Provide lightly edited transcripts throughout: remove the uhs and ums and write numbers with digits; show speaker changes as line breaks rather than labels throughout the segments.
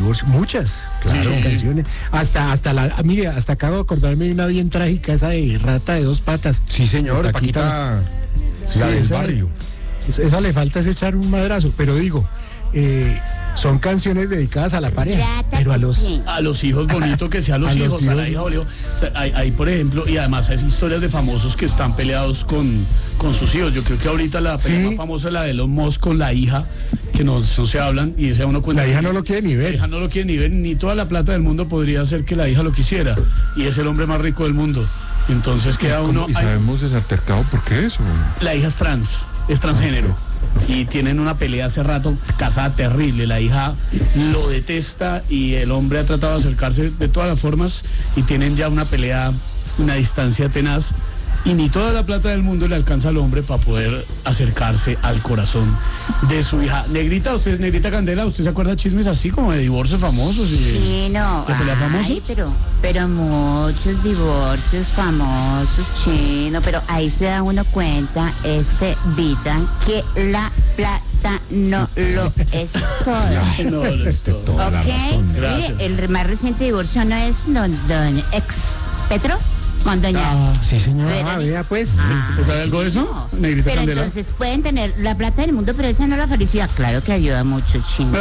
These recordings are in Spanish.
divorcio, muchas canciones. Mire, hasta acabo de acordarme de una bien trágica, esa de Rata de Dos Patas.
Sí, señor, Paquita, la del barrio.
Esa le falta es echar un madrazo, pero digo, son canciones dedicadas a la pareja, pero a los
hijos, bonito que sea a los hijos, a la hija, bonito. O sea, hay, por ejemplo, y además hay historias de famosos que están peleados con sus hijos. Yo creo que ahorita la pelea más famosa es la de Elon Musk con la hija, que no se hablan, y ese uno cuenta.
La hija no lo quiere ni ver.
La hija no lo quiere ni ver, ni toda la plata del mundo podría hacer que la hija lo quisiera, y es el hombre más rico del mundo. Entonces queda uno...
¿Y sabemos ese altercado por qué eso?
La hija es transgénero. Y tienen una pelea hace rato, casada terrible. La hija lo detesta y el hombre ha tratado de acercarse de todas las formas y tienen ya una pelea, una distancia tenaz. Y ni toda la plata del mundo le alcanza al hombre para poder acercarse al corazón de su hija. Negrita Candela, ¿usted se acuerda de chismes así como de divorcios famosos?
Sí, no.
¿De peleas famosas?
Pero muchos divorcios famosos, chino, pero ahí se da uno cuenta, Vitan, que la plata no lo es todo.
No lo es todo.
Ok, mire, el más reciente divorcio no es don ex Petro. Con doña...
sí, señora. Vea, pues.
¿Usted sabe algo de eso, Negrita
Pero
Candela?
entonces pueden tener la plata del mundo, pero esa no la felicidad. Claro que ayuda mucho, chino.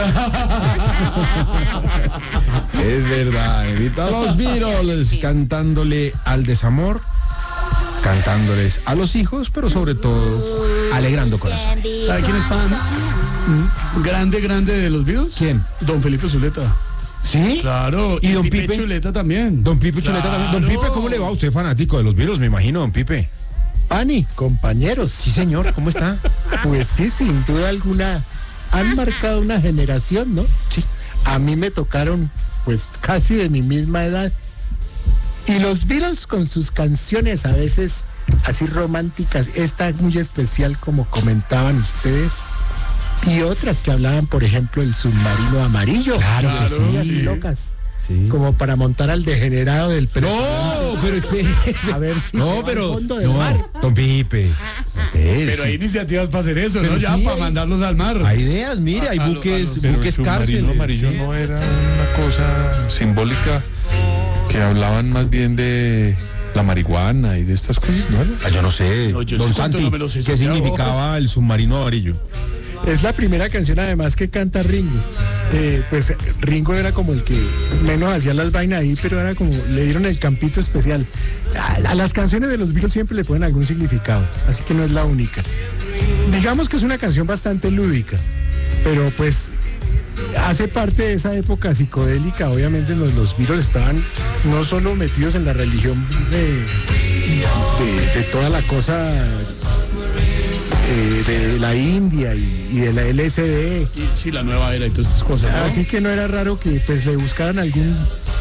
Es verdad, Negrita. Los Beatles cantándole al desamor, cantándoles a los hijos, pero sobre todo alegrando corazones.
¿Sabe quién es fan? Grande de los Beatles.
¿Quién?
Don Felipe Zuleta.
¿Sí?
Claro,
¿Y don Pipe
Chuleta también?
Don Pipe Chuleta también. Don Pipe, ¿cómo le va? Usted fanático de los Beatles, me imagino, don Pipe.
Pani, compañeros.
Sí, señora, ¿cómo está?
Pues sí, sin duda alguna, han marcado una generación, ¿no?
Sí.
A mí me tocaron, pues, casi de mi misma edad. Y los Beatles con sus canciones a veces así románticas, esta muy especial como comentaban ustedes, y otras que hablaban, por ejemplo, el submarino amarillo.
Claro que sí.
Así locas.
Sí.
Como para montar al degenerado del
No, pero espere.
A ver si
no,
al
pero
fondo del mar.
don Pipe.
Pero hay iniciativas para hacer eso,
Pero
¿no? Ya
sí,
para mandarlos al mar.
Hay ideas, mire, hay buques,
Pero
buques
el
cárcel.
submarino amarillo no era una cosa simbólica que hablaban más bien de la marihuana y de estas cosas, ¿no?
Yo no sé,
No, yo
don
sí cuento,
Santi,
no me lo sé,
¿qué
Santiago?
significaba el submarino amarillo?
Es la primera canción además que canta Ringo. Pues Ringo era como el que menos hacía las vainas ahí, pero era como, le dieron el campito especial. A las canciones de los Beatles siempre le ponen algún significado, así que no es la única. Digamos que es una canción bastante lúdica, pero pues hace parte de esa época psicodélica. Obviamente los Beatles estaban no solo metidos en la religión de toda la cosa de la India y de la LSD.
Sí, la nueva era y todas esas cosas, ¿no?
Así que no era raro que pues le buscaran algún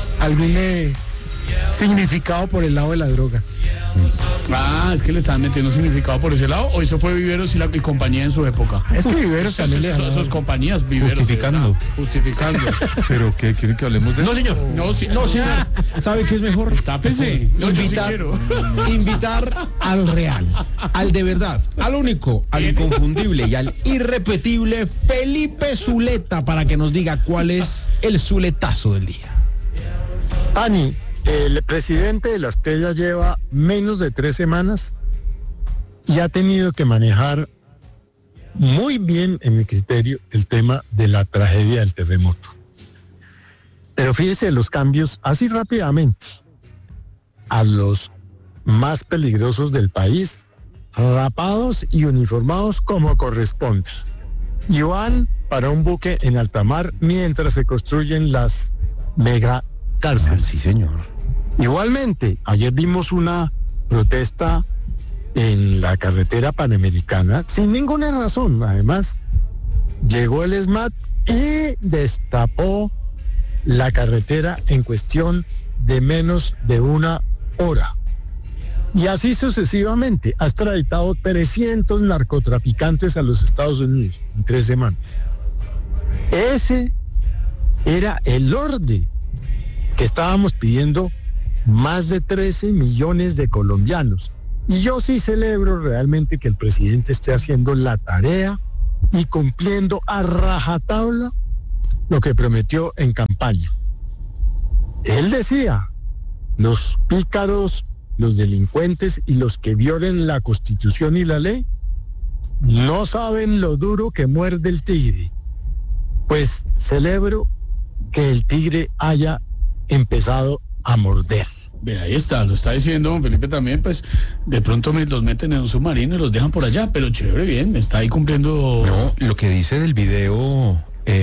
significado por el lado de la droga.
Es que le estaban metiendo significado por ese lado, o eso fue Viveros y compañía en su época.
Es que Viveros también le daba.
Sus compañías, Viveros. Justificando.
¿Pero qué quieren que hablemos de eso?
No, señor.
No,
señor. ¿Sabe qué es mejor?
Tápese. No, yo sí quiero.
Invitar al real, al de verdad, al único, al inconfundible y al irrepetible Felipe Zuleta para que nos diga cuál es el zuletazo del día.
Ani, el presidente de la Estrella lleva menos de 3 semanas y ha tenido que manejar muy bien, en mi criterio, el tema de la tragedia del terremoto. Pero fíjese los cambios así rápidamente a los más peligrosos del país, rapados y uniformados como corresponde. Y van para un buque en alta mar mientras se construyen las mega cárceles.
Sí, señor.
Igualmente, ayer vimos una protesta en la carretera panamericana sin ninguna razón. Además, llegó el SMAT y destapó la carretera en cuestión de menos de 1 hora. Y así sucesivamente, ha extraditado 300 narcotraficantes a los Estados Unidos en 3 semanas. Ese era el orden que estábamos pidiendo más de 13 millones de colombianos. Y yo sí celebro realmente que el presidente esté haciendo la tarea y cumpliendo a rajatabla lo que prometió en campaña. Él decía, los pícaros, los delincuentes y los que violen la Constitución y la ley no saben lo duro que muerde el tigre. Pues celebro que el tigre haya empezado a morder.
Ve, ahí está, lo está diciendo don Felipe también, pues de pronto los meten en un submarino y los dejan por allá, pero chévere, bien, está ahí cumpliendo.
No, lo que dice del video,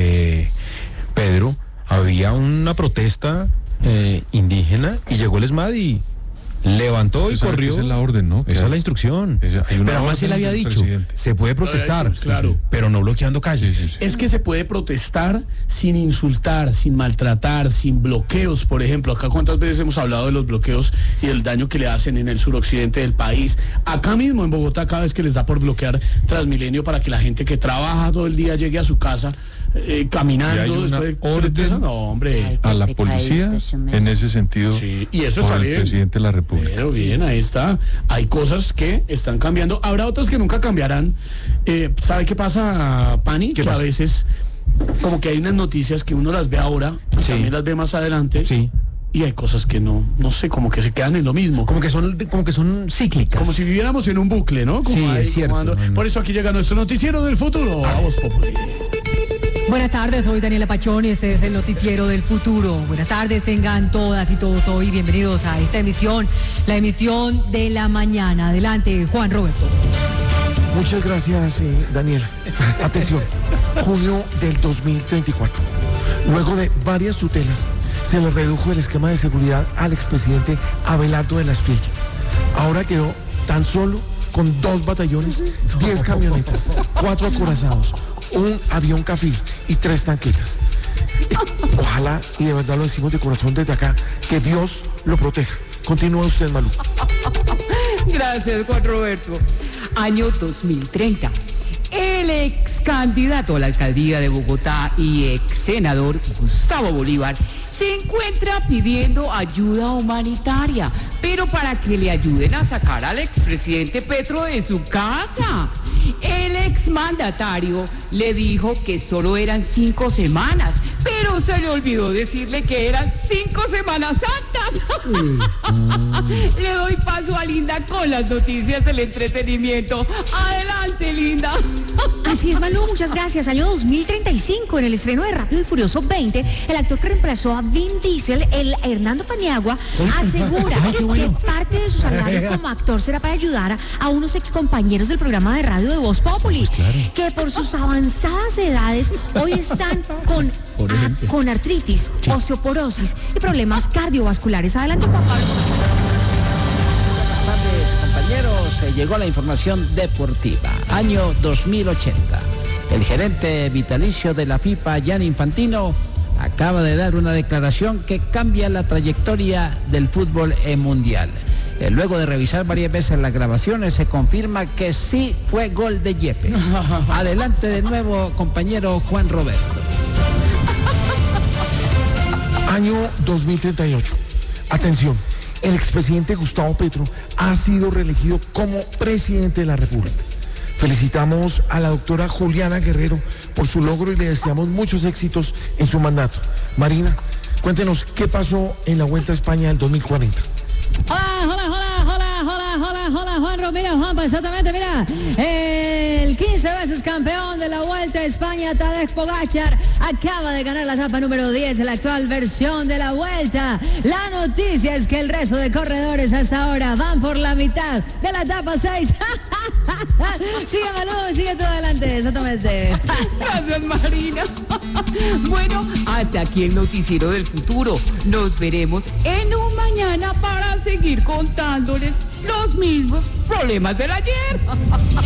Pedro, había una protesta indígena y llegó el ESMAD y levantó y corrió.
Esa es la orden, ¿no?
Esa es la instrucción.
Pero
además él había dicho, se puede protestar,
claro,
pero no bloqueando calles.
Sí.
Es que se puede protestar sin insultar, sin maltratar, sin bloqueos, por ejemplo. Acá cuántas veces hemos hablado de los bloqueos y del daño que le hacen en el suroccidente del país. Acá mismo en Bogotá, cada vez que les da por bloquear Transmilenio para que la gente que trabaja todo el día llegue a su casa caminando.
Y hay una orden
no, hombre.
a la policía en ese sentido.
Sí, y eso
por
está
el
bien.
presidente de la República.
Pero bien, ahí está. Hay cosas que están cambiando. Habrá otras que nunca cambiarán. ¿Sabe qué pasa, Pani?
¿Qué
que
pasa?
a veces como que hay unas noticias que uno las ve ahora y
Sí.
también las ve más adelante.
Sí.
Y hay cosas que no sé, como que se quedan en lo mismo.
Como que son cíclicas.
Como si viviéramos en un bucle, ¿no? Como
Sí,
ahí,
es cierto.
como ando. Por eso aquí llega nuestro noticiero del futuro. Vamos, Populi.
Buenas tardes, soy Daniela Pachón y este es el noticiero del futuro. Buenas tardes, tengan todas y todos hoy bienvenidos a esta emisión, la emisión de la mañana. Adelante, Juan Roberto.
Muchas gracias, Daniel. Atención, junio del 2034. Luego de varias tutelas, se le redujo el esquema de seguridad al expresidente Abelardo de la Espriella. Ahora quedó tan solo con 2 batallones, 10 camionetas, 4 acorazados, un avión Cafil y 3 tanquetas. Ojalá, y de verdad lo decimos de corazón desde acá, que Dios lo proteja. Continúa usted, Malú.
Gracias, Juan Roberto. Año 2030. El ex candidato a la alcaldía de Bogotá y ex senador Gustavo Bolívar se encuentra pidiendo ayuda humanitaria, pero para que le ayuden a sacar al expresidente Petro de su casa. El exmandatario le dijo que solo eran 5 semanas, pero se le olvidó decirle que eran 5 Semanas Santas. Le doy paso a Linda con las noticias del entretenimiento. Adelante, Linda.
Así es, Malú, muchas gracias. Año 2035, en el estreno de Rápido y Furioso 20, el actor que reemplazó a Vin Diesel, el Hernando Paniagua, asegura que parte de su salario como actor será para ayudar a unos excompañeros del programa de radio de Voz Populi, que por sus avanzadas edades hoy están con artritis, osteoporosis y problemas cardiovasculares. Adelante, Juan Pablo.
Buenas tardes, compañeros. Llegó la información deportiva. Año 2080. El gerente vitalicio de la FIFA, Gianni Infantino, acaba de dar una declaración que cambia la trayectoria del fútbol mundial. Luego de revisar varias veces las grabaciones, se confirma que sí fue gol de Yepes. Adelante de nuevo, compañero Juan Roberto.
Año 2038. Atención, el expresidente Gustavo Petro ha sido reelegido como presidente de la República. Felicitamos a la doctora Juliana Guerrero por su logro y le deseamos muchos éxitos en su mandato. Marina, cuéntenos qué pasó en la Vuelta a España del 2040.
Hola, Juan Romero, Juan, exactamente, mira, el 15 veces campeón de la Vuelta a España, Tadej Pogačar, acaba de ganar la etapa número 10 de la actual versión de la Vuelta. La noticia es que el resto de corredores hasta ahora van por la mitad de la etapa 6. Sigue, Malú, sigue todo adelante, exactamente.
Gracias, Marina. Bueno, hasta aquí el noticiero del futuro. Nos veremos en un mañana para seguir contándoles los mismos problemas del ayer.